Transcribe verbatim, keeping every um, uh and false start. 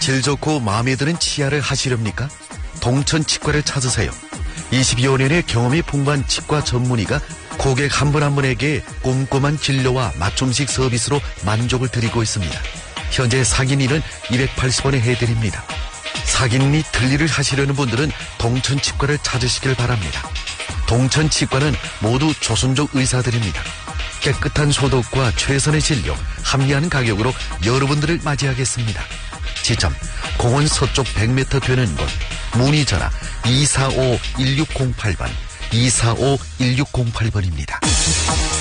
질 좋고 마음에 드는 치아를 하시렵니까? 동천 치과를 찾으세요. 이십여 년의 경험이 풍부한 치과 전문의가 고객 한 분 한 분에게 꼼꼼한 진료와 맞춤식 서비스로 만족을 드리고 있습니다. 현재 사기니는 이백팔십 원에 해드립니다. 사기니 틀니를 하시려는 분들은 동천치과를 찾으시길 바랍니다. 동천치과는 모두 조선족 의사들입니다. 깨끗한 소독과 최선의 진료, 합리한 가격으로 여러분들을 맞이하겠습니다. 지점 공원 서쪽 백 미터 되는 곳, 문의 전화 이사오 일육공팔 번, 이사오 일육공팔 번입니다.